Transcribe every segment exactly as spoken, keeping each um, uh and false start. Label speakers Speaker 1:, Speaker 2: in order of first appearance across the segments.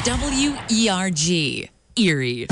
Speaker 1: W E R G, Erie.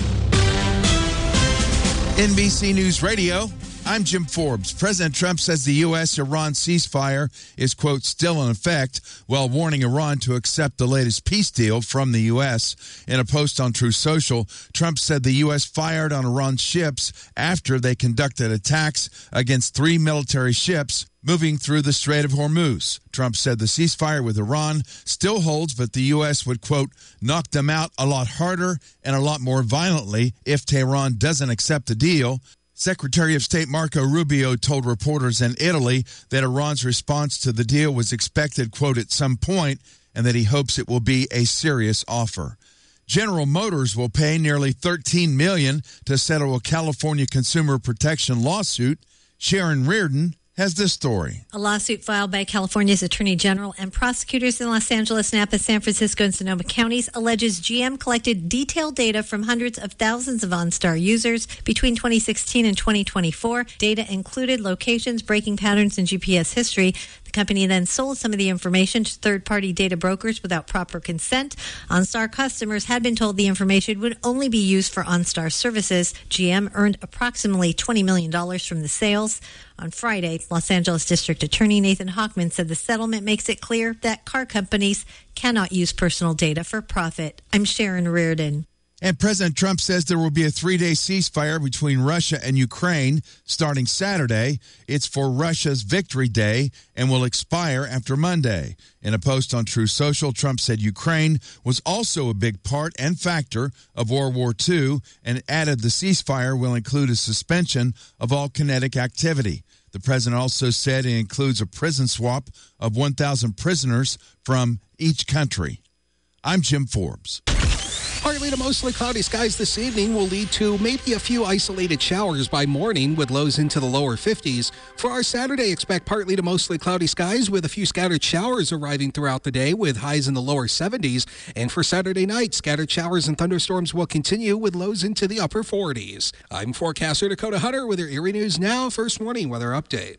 Speaker 2: N B C News Radio, I'm Jim Forbes. President Trump says the U S Iran ceasefire is, quote, still in effect, while warning Iran to accept the latest peace deal from the U S. In a post on Truth Social, Trump said the U S fired on Iran's ships after they conducted attacks against three military ships moving through the Strait of Hormuz. Trump said the ceasefire with Iran still holds, but the U S would, quote, knock them out a lot harder and a lot more violently if Tehran doesn't accept the deal. Secretary of State Marco Rubio told reporters in Italy that Iran's response to the deal was expected, quote, at some point, and that he hopes it will be a serious offer. General Motors will pay nearly thirteen million dollars to settle a California consumer protection lawsuit. Sharon Reardon has this story.
Speaker 3: A lawsuit filed by California's Attorney General and prosecutors in Los Angeles, Napa, San Francisco, and Sonoma counties alleges G M collected detailed data from hundreds of thousands of OnStar users between twenty sixteen and twenty twenty-four. Data included locations, braking patterns, and G P S history. The company then sold some of the information to third-party data brokers without proper consent. OnStar customers had been told the information would only be used for OnStar services. G M earned approximately twenty million dollars from the sales. On Friday, Los Angeles District Attorney Nathan Hochman said the settlement makes it clear that car companies cannot use personal data for profit. I'm Sharon Reardon.
Speaker 2: And President Trump says there will be a three-day ceasefire between Russia and Ukraine starting Saturday. It's for Russia's Victory Day and will expire after Monday. In a post on Truth Social, Trump said Ukraine was also a big part and factor of World War Two and added the ceasefire will include a suspension of all kinetic activity. The president also said it includes a prison swap of one thousand prisoners from each country. I'm Jim Forbes.
Speaker 4: Partly to mostly cloudy skies this evening will lead to maybe a few isolated showers by morning with lows into the lower fifties. For our Saturday, expect partly to mostly cloudy skies with a few scattered showers arriving throughout the day with highs in the lower seventies. And for Saturday night, scattered showers and thunderstorms will continue with lows into the upper forties. I'm forecaster Dakota Hunter with your Erie News Now First Warning Weather Update.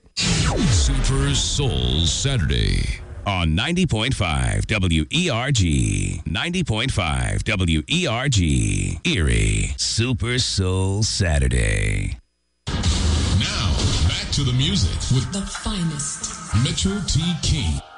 Speaker 5: Super Soul Saturday on ninety point five W E R G. ninety point five W E R G. Erie. Super Soul Saturday.
Speaker 6: Now, back to the music with
Speaker 1: The finest.
Speaker 6: Mitchell T. King.